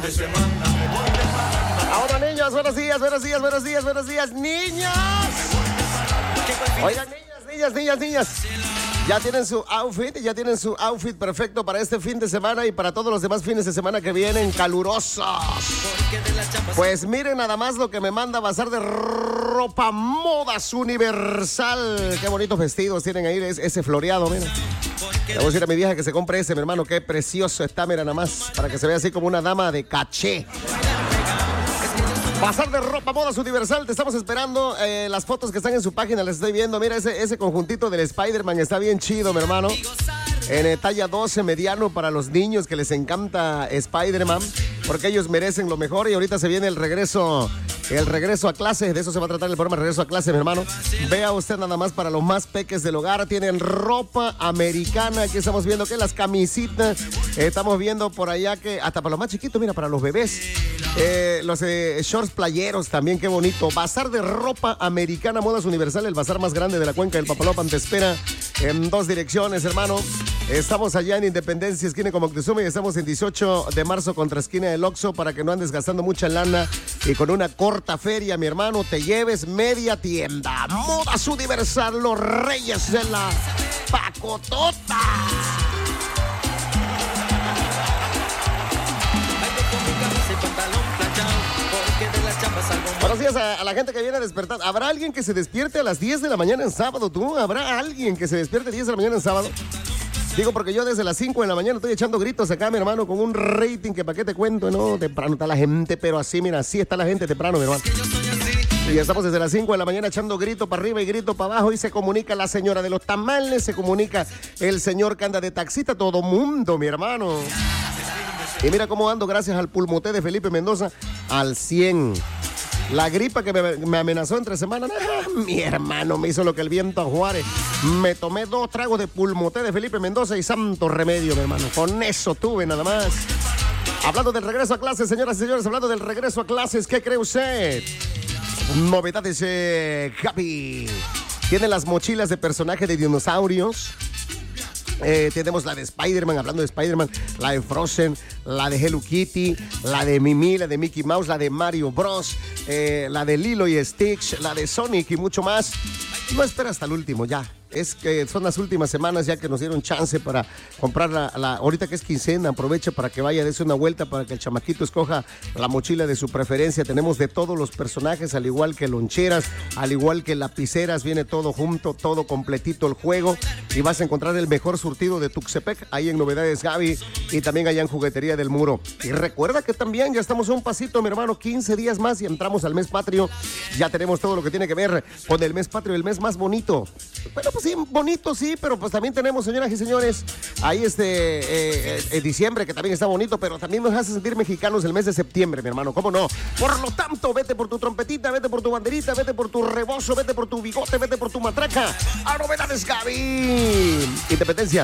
Ahora, niños, buenos días, niños. Oigan, niñas. Ya tienen su outfit perfecto para este fin de semana y para todos los demás fines de semana que vienen calurosos. Pues miren nada más lo que me manda Bazar de Ropa Modas Universal. Qué bonitos vestidos tienen ahí, ese floreado, mira. Le voy a decir a mi vieja que se compre ese, mi hermano, qué precioso está, mira nada más, para que se vea así como una dama de caché. Bazar de Ropa Modas Universal, te estamos esperando. Las fotos que están en su página las estoy viendo. Mira, ese conjuntito del Spider-Man está bien chido, mi hermano. En talla 12, mediano para los niños que les encanta Spider-Man, porque ellos merecen lo mejor. Y ahorita se viene el regreso a clase. De eso se va a tratar el programa, regreso a clase, mi hermano. Vea usted nada más para los más peques del hogar. Tienen ropa americana. Aquí estamos viendo que las camisitas. Estamos viendo por allá que hasta para los más chiquitos, mira, para los bebés. Los shorts playeros también, qué bonito. Bazar de Ropa Americana Modas Universal, el bazar más grande de la cuenca del Papaloapan, te espera en 2 direcciones, hermano. Estamos allá en Independencia, esquina con Moctezuma, y estamos en 18 de marzo contra esquina del Oxxo, para que no andes gastando mucha lana y con una corta feria, mi hermano, te lleves media tienda. Modas Universal, los reyes de la pacotota. Buenos días a la gente que viene a despertar. ¿Habrá alguien que se despierte a las 10 de la mañana en sábado, tú? ¿Habrá alguien que se despierte a 10 de la mañana en sábado? Digo, porque yo desde las 5 de la mañana estoy echando gritos acá, mi hermano, con un rating que para qué te cuento, ¿no? Temprano está la gente, pero así, mira, así está la gente temprano, mi hermano. Y estamos desde las 5 de la mañana echando grito para arriba y grito para abajo, y se comunica la señora de los tamales, se comunica el señor que anda de taxista, todo mundo, mi hermano. Y mira cómo ando gracias al pulmoté de Felipe Mendoza al 100. La gripa que me amenazó entre semanas, mi hermano me hizo lo que el viento a Juárez. Me tomé 2 tragos de pulmoté de Felipe Mendoza y santo remedio, mi hermano. Con eso tuve nada más. Hablando del regreso a clases, señoras y señores, hablando del regreso a clases, ¿qué cree usted? Novedades, Gaby. Tiene las mochilas de personaje de dinosaurios. Tenemos la de Spider-Man, hablando de Spider-Man, la de Frozen, la de Hello Kitty, la de Mimi, la de Mickey Mouse, la de Mario Bros, la de Lilo y Stitch, la de Sonic y mucho más. No espera hasta el último, ya. Es que son las últimas semanas ya que nos dieron chance para comprar ahorita que es quincena, aprovecha para que vaya, dése una vuelta para que el chamaquito escoja la mochila de su preferencia. Tenemos de todos los personajes, al igual que loncheras, al igual que lapiceras, viene todo junto, todo completito el juego, y vas a encontrar el mejor surtido de Tuxtepec ahí en Novedades Gaby, y también allá en Juguetería del Muro. Y recuerda que también ya estamos a un pasito, mi hermano, 15 días más y entramos al mes patrio. Ya tenemos todo lo que tiene que ver con el mes patrio, el mes más bonito. Bueno, pues sí, bonito sí, pero pues también tenemos, señoras y señores, ahí diciembre, que también está bonito, pero también nos hace sentir mexicanos el mes de septiembre, mi hermano, ¿cómo no? Por lo tanto, vete por tu trompetita, vete por tu banderita, vete por tu rebozo, vete por tu bigote, vete por tu matraca. A Novedades Gaby. Independencia,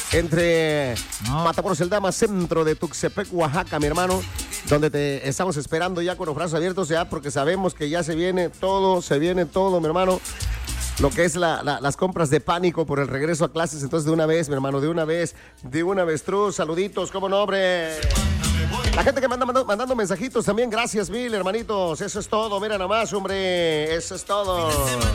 entre Matamoros el Dama, centro de Tuxtepec, Oaxaca, mi hermano, donde te estamos esperando ya con los brazos abiertos, ya, porque sabemos que ya se viene todo, mi hermano. Lo que es las compras de pánico por el regreso a clases. Entonces, de una vez, mi hermano, de una vez, truz, saluditos, cómo no, hombre. La gente que mandando mensajitos también, gracias mil, hermanitos. Eso es todo, mira nada más, hombre, eso es todo.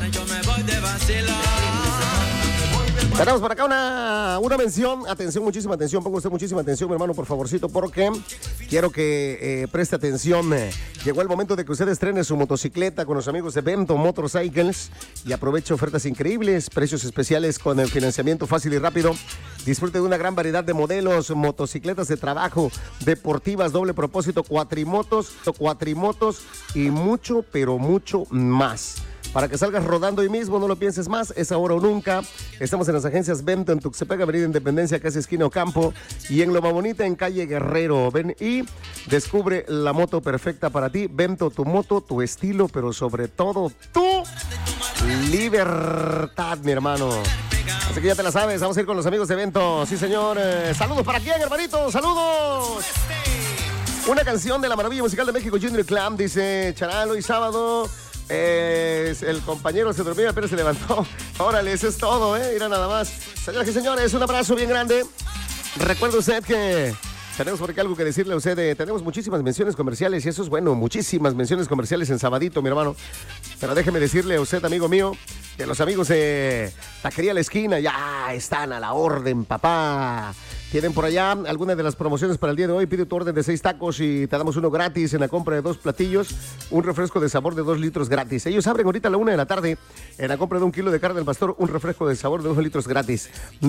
Tenemos por acá una mención, atención, muchísima atención, ponga usted muchísima atención, mi hermano, por favorcito, porque quiero que preste atención. Llegó el momento de que usted estrene su motocicleta con los amigos de Bento Motorcycles y aproveche ofertas increíbles, precios especiales con el financiamiento fácil y rápido. Disfrute de una gran variedad de modelos, motocicletas de trabajo, deportivas, doble propósito, cuatrimotos y mucho, pero mucho más. Para que salgas rodando hoy mismo, no lo pienses más, es ahora o nunca. Estamos en las agencias Bento en Tuxtepec, Avenida Independencia, casi esquina Ocampo, y en Loma Bonita, en calle Guerrero. Ven y descubre la moto perfecta para ti. Bento, tu moto, tu estilo, pero sobre todo tu libertad, mi hermano. Así que ya te la sabes, vamos a ir con los amigos de Bento. Sí, señor. Saludos para quién, hermanito, saludos. Una canción de la Maravilla Musical de México, Junior Clam, dice Charalo, y sábado. El compañero se dormía, pero se levantó. Órale, eso es todo, mira nada más. Señoras y señores, un abrazo bien grande. Recuerde usted que Tenemos por acá algo que decirle a usted. Tenemos muchísimas menciones comerciales y eso es bueno, muchísimas menciones comerciales en sabadito, mi hermano. Pero déjeme decirle a usted, amigo mío, que los amigos de Taquería La Esquina ya están a la orden, papá. Tienen por allá algunas de las promociones para el día de hoy. Pide tu orden de 6 tacos y te damos uno gratis en la compra de 2 platillos. Un refresco de sabor de 2 litros gratis. Ellos abren ahorita a la 1 de la tarde. En la compra de 1 kilo de carne del pastor, un refresco de sabor de 2 litros gratis.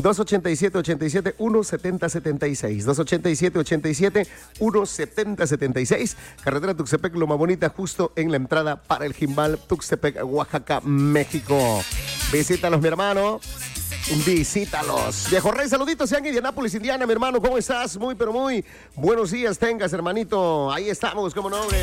287-87-170-76. 287-87-170-76. Carretera Tuxtepec, Loma Bonita, justo en la entrada para el Jimbal, Tuxtepec, Oaxaca, México. Visítalos, mi hermano. Visítalos. Viejo Rey, saluditos en Indianápolis, Indiana, mi hermano. ¿Cómo estás? Muy, pero muy buenos días tengas, hermanito. Ahí estamos, cómo no, hombre.